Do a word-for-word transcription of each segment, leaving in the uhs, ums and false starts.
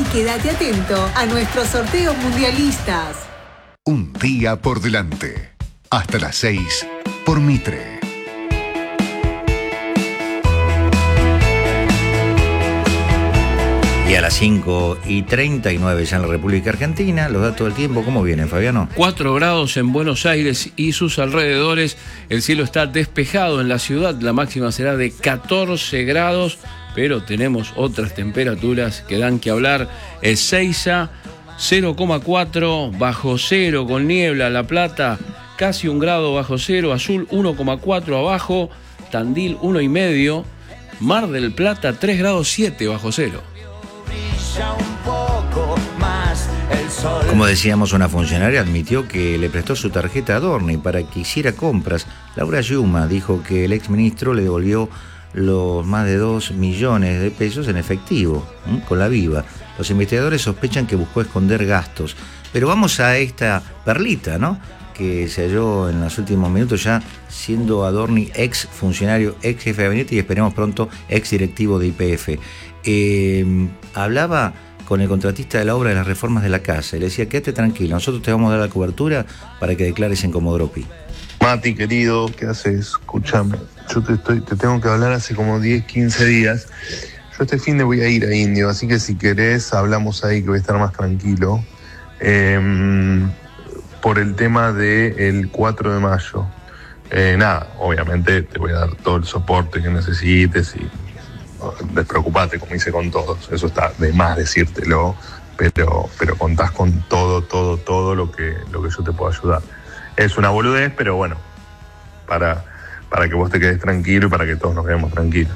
quédate atento a nuestros sorteos mundialistas. Un día por delante. Hasta las seis por Mitre. Y a las cinco y treinta y nueve ya en la República Argentina, los datos del tiempo, ¿cómo vienen, Fabiano? cuatro grados en Buenos Aires y sus alrededores. El cielo está despejado en la ciudad. La máxima será de catorce grados, pero tenemos otras temperaturas que dan que hablar. Ezeiza, cero coma cuatro, bajo cero con niebla. La Plata, casi un grado bajo cero. Azul, uno coma cuatro abajo. Tandil, uno y medio. Mar del Plata, tres grados siete bajo cero. Como decíamos, una funcionaria admitió que le prestó su tarjeta a Adorni para que hiciera compras. Laura Yuma dijo que el exministro le devolvió los más de dos millones de pesos en efectivo, ¿eh? con la viva. Los investigadores sospechan que buscó esconder gastos. Pero vamos a esta perlita, ¿no?, que se halló en los últimos minutos, ya siendo Adorni ex funcionario, ex jefe de gabinete y esperemos pronto ex directivo de Y P F. Eh, hablaba con el contratista de la obra de las reformas de la casa y le decía: quédate tranquilo, nosotros te vamos a dar la cobertura para que declares en Comodropi. Mati, querido, ¿qué haces? Escúchame, yo te, estoy, te tengo que hablar hace como diez, quince días. Yo este fin de voy a ir a Indio, así que si querés hablamos ahí, que voy a estar más tranquilo. Eh, por el tema del cuatro de mayo. Eh, nada, obviamente te voy a dar todo el soporte que necesites y despreocupate, como hice con todos. Eso está de más decírtelo, pero, pero contás con todo, todo, todo lo que, lo que yo te puedo ayudar. Es una boludez, pero bueno, para, para que vos te quedes tranquilo y para que todos nos quedemos tranquilos.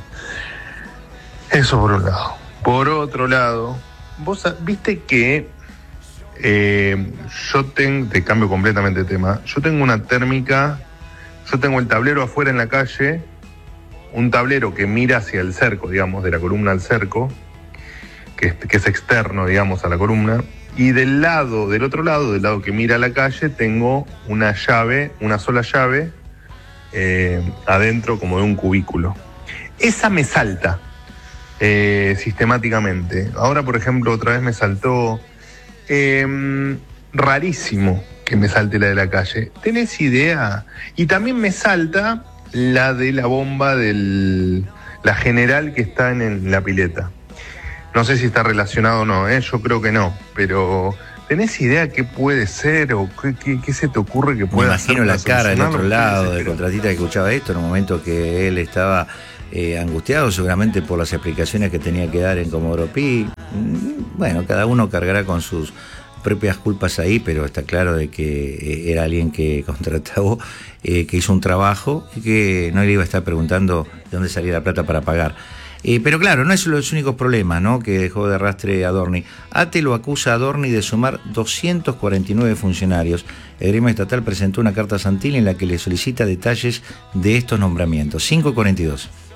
Eso por un lado. Por otro lado, vos viste que eh, yo tengo, te cambio completamente de tema, yo tengo una térmica, yo tengo el tablero afuera en la calle, un tablero que mira hacia el cerco, digamos, de la columna al cerco, que es, que es externo, digamos, a la columna, y del lado, del otro lado, del lado que mira a la calle, tengo una llave, una sola llave, eh, adentro como de un cubículo. Esa me salta eh, sistemáticamente. Ahora, por ejemplo, otra vez me saltó, eh, rarísimo que me salte la de la calle. ¿Tenés idea? Y también me salta la de la bomba del la general que está en, el, en la pileta. No sé si está relacionado o no, ¿eh? Yo creo que no, pero ¿tenés idea qué puede ser o qué, qué, qué se te ocurre que pueda ser? Me imagino la cara del otro lado del contratista que escuchaba esto en un momento que él estaba eh, angustiado seguramente por las explicaciones que tenía que dar en Comodropi. Bueno, cada uno cargará con sus propias culpas ahí, pero está claro de que eh, era alguien que contrató, eh, que hizo un trabajo y que no le iba a estar preguntando de dónde salía la plata para pagar. Eh, pero claro, no es los únicos problemas, ¿no?, que dejó de arrastre Adorni. ATE lo acusa a Adorni de sumar doscientos cuarenta y nueve funcionarios. El gremio estatal presentó una carta a Santilli en la que le solicita detalles de estos nombramientos. cinco cuarenta y dos.